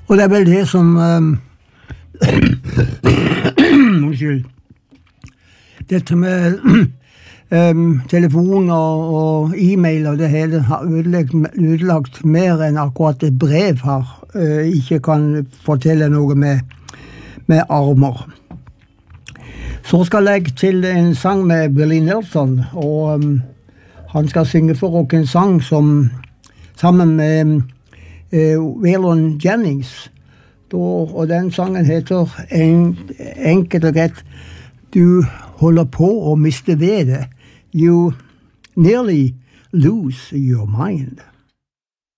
Og det er vel det som unnskyld. Dette med telefon og e-mail og det hele har ødelagt mer enn akkurat et brev har. Ikke kan fortelle noe med armer. Så skal jeg til en sang med Willie Nelson, og han skal synge for oss en sang som sammen med Waylon Jennings. Og den sangen heter enkelt og rett Du holder på å miste vedet. You nearly lose your mind.